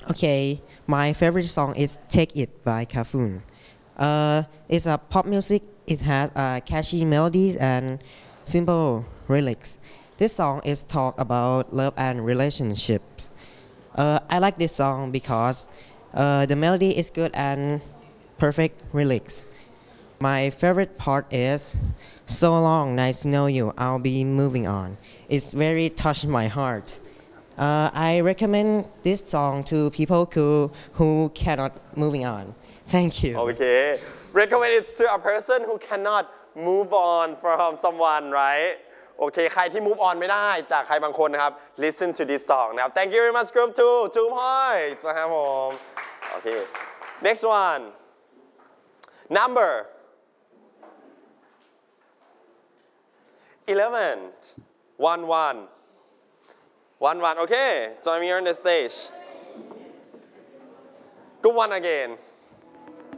Okay, my favorite song is Take It by Cafoon. It's a pop music. It has catchy melodies and simple lyrics. This song is talk about love and relationships. I like this song because the melody is good and perfect lyrics. My favorite part is so long, nice to know you. I'll be moving on. It's very touched my heart. I recommend this song to people who cannot moving on. Thank you. Okay. Recommend it to a person who cannot move on from someone, right? โอเคใครที่ move on ไม่ได้จากใครบางคนนะครับ listen to this song นะครับ Thank you very much group 2 points นะครับผมโอเค next one number 11 1 1 okay join me on the stage good one again